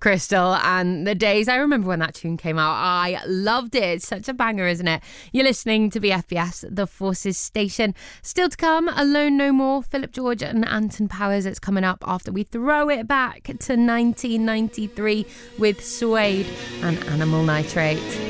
Crystal and The Days. I remember when that tune came out. I loved it. It's such a banger, isn't it? You're listening to BFBS, The Forces Station. Still to come, Alone No More, Philip George and Anton Powers. It's coming up after we throw it back to 1993 with Suede and Animal Nitrate.